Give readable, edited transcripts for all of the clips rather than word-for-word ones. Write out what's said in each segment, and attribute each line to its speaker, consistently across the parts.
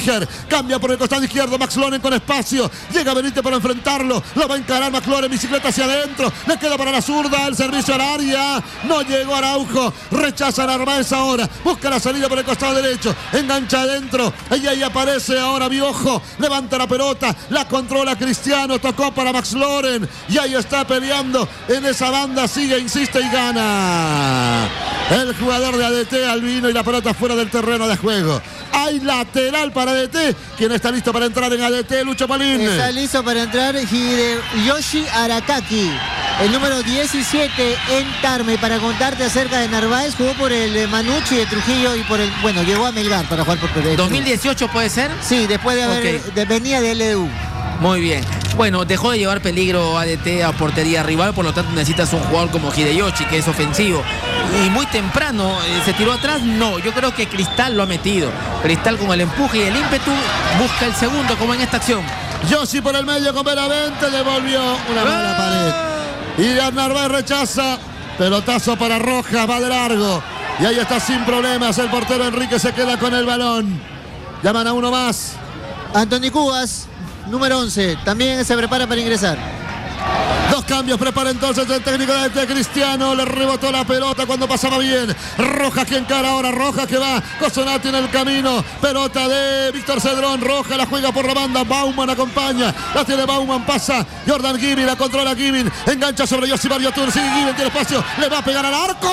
Speaker 1: Lutiger. Cambia por el costado izquierdo. Max Loren con espacio. Llega Benítez para enfrentarlo. Lo va a encarar Max Loren. Bicicleta hacia adentro. Le queda para la zurda. El servicio al área. No llegó Araujo. Rechaza Narváez ahora. Busca la salida por el costado derecho. Engancha adentro. Y ahí aparece ahora Biojo. Levanta la pelota. La controla Cristiano. Tocó para Max Loren. Y ahí está peleando en esa banda. Sigue, insiste y gana. El jugador de ADT, Albino, y la pelota fuera del terreno de juego. Hay lateral para ADT. ¿Quién está listo para entrar en ADT? Lucho Palín.
Speaker 2: Está listo para entrar Hideyoshi Arakaki, el número 17 en Tarme, para contarte acerca de Narváez. Jugó por el Manucci de Trujillo y por el... Bueno, llegó a Melgar para jugar por Perú.
Speaker 3: ¿2018 puede ser?
Speaker 2: Sí, después de haber... venía de LDU.
Speaker 3: Muy bien. Bueno, dejó de llevar peligro ADT a portería rival, por lo tanto necesitas un jugador como Hideyoshi, que es ofensivo. Y muy temprano, ¿se tiró atrás? No, yo creo que Cristal lo ha metido. Cristal con el empuje y el ímpetu busca el segundo, como en esta acción.
Speaker 1: Yossi por el medio con Benavente, devolvió una mala pared. Y Narváez rechaza. Pelotazo para Rojas, va de largo. Y ahí está sin problemas. El portero Enrique se queda con el balón. Llaman a uno más.
Speaker 2: Anthony Cubas, número 11, también se prepara para ingresar.
Speaker 1: Dos cambios, prepara entonces el técnico de Cristiano. Le rebotó la pelota cuando pasaba bien. Rojas que encara ahora, Rojas que va. Cosonati en el camino. Pelota de Víctor Cedrón. Rojas la juega por la banda. Bauman acompaña. La tiene Bauman, pasa. Jordan Gibbin, la controla Gibbin. Engancha sobre Josimar Yotun. Sigue Gibbin, tiene espacio. Le va a pegar al arco.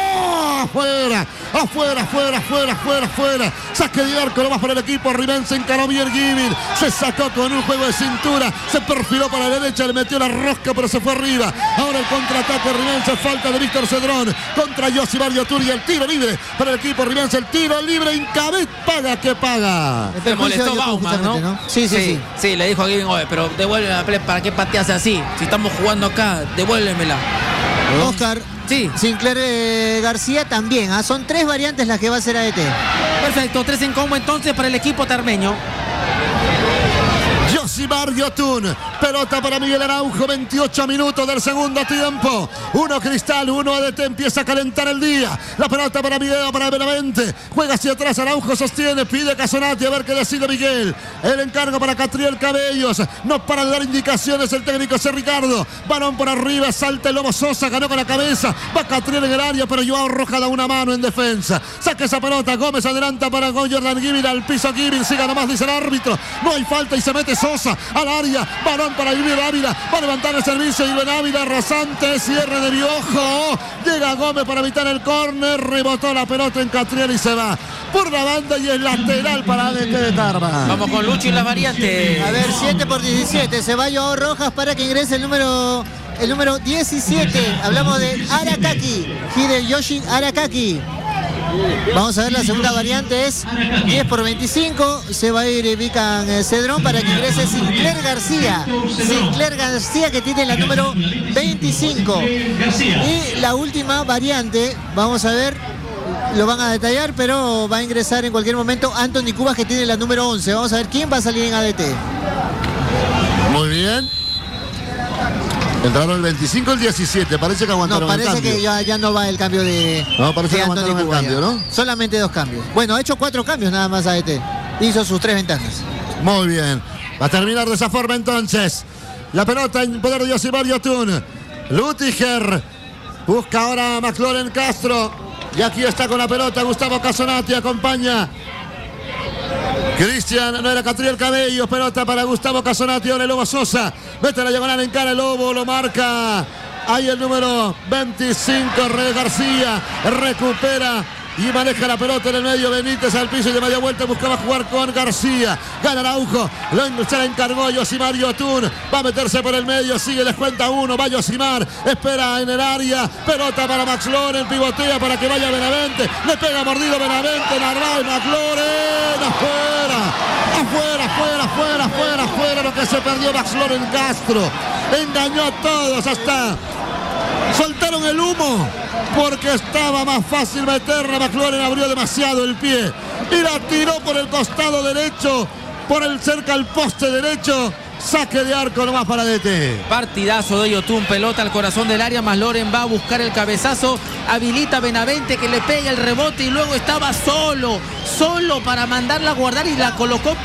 Speaker 1: Afuera, afuera, afuera, afuera, afuera, afuera. Saque de arco, lo más para el equipo. Rivén se encaró bien Gibbin. Se sacó con un juego de cintura. Se perfiló para la derecha, le metió la rosca, pero se fue arriba. Ahora el contraataque Rivense, falta de Víctor Cedrón contra Josimar Yotun y el tiro libre para el equipo Rivense. El tiro libre, Incabit paga que paga.
Speaker 3: Le molestó Bauman, ¿no? Sí, le dijo a Gibbin, oye, pero devuélveme la pelea, ¿para qué pateas así? Si estamos jugando acá, devuélvemela.
Speaker 2: Oscar.
Speaker 3: Sí.
Speaker 2: Sinclair García también. Son 3 variantes las que va a hacer ADT.
Speaker 3: Perfecto, 3 en combo entonces para el equipo tarmeño.
Speaker 1: Josimar Yotun, pelota para Miguel Araujo, 28 minutos del segundo tiempo. 1 Cristal, 1 ADT, empieza a calentar el día. La pelota para Miguel, para Benavente. Juega hacia atrás, Araujo sostiene, pide Casonati a ver qué decide Miguel. El encargo para Catriel Cabellos. No para de dar indicaciones el técnico C. Ricardo. Balón por arriba, salta el Lobo Sosa, ganó con la cabeza. Va Catriel en el área, pero Joao Rojas da una mano en defensa. Saca esa pelota, Gómez adelanta para Jordan Gibbin, al piso Gibbin, siga nomás, dice el árbitro. No hay falta y se mete Sosa al área. Balón para Iber Ávila. Va a levantar el servicio. Iber Ávila rasante. Cierre de Biojo. Llega Gómez para evitar el córner. Rebotó la pelota en Catriel y se va por la banda y es lateral para ADT de Tarma.
Speaker 3: Vamos con Lucho y las variantes.
Speaker 2: A ver, 7 por 17. Se va Joao Rojas para que ingrese el número 17. Hablamos de Arakaki. Hideyoshi Arakaki. Vamos a ver, la segunda variante es 10 por 25. Se va a ir Vican Cedrón para que ingrese Sinclair García. Sinclair García, que tiene la número 25. Y la última variante, vamos a ver, lo van a detallar, pero va a ingresar en cualquier momento Anthony Cubas, que tiene la número 11. Vamos a ver quién va a salir en ADT.
Speaker 1: Muy bien. Entraron el 25 y el 17. Parece que aguantaron el cambio.
Speaker 2: No, parece que ya no va el cambio de...
Speaker 1: No, parece que aguantaron el cambio, ¿no?
Speaker 2: Solamente 2 cambios. Bueno, ha hecho 4 cambios nada más ADT. Hizo sus 3 ventajas.
Speaker 1: Muy bien. Va a terminar de esa forma entonces. La pelota en poder de Josimar Yotun. Lutiger. Busca ahora a McLaurin Castro. Y aquí está con la pelota Gustavo Casonati. Acompaña Cristian, no era Catriel Cabellos, pelota para Gustavo Casonati, ahora el Lobo Sosa, mete la diagonal en cara el Lobo, lo marca, ahí el número 25, Rey García, recupera y maneja la pelota en el medio, Benítez al piso y de media vuelta buscaba jugar con García, gana Araujo, se la encargó Josimar Yotun, va a meterse por el medio, sigue, les cuenta 1, va Josimar, espera en el área, pelota para Max Loren, pivotea para que vaya Benavente, le pega mordido Benavente, Narváez, Max Loren, afuera, lo que se perdió Max Loren Castro, engañó a todos, hasta soltaron el humo, porque estaba más fácil meterla. McLaurin abrió demasiado el pie y la tiró por el costado derecho, por el cerca al poste derecho. Saque de arco nomás para DT.
Speaker 3: Partidazo de Yotun, pelota al corazón del área, McLaurin va a buscar el cabezazo, habilita a Benavente que le pega el rebote y luego estaba solo para mandarla a guardar y la colocó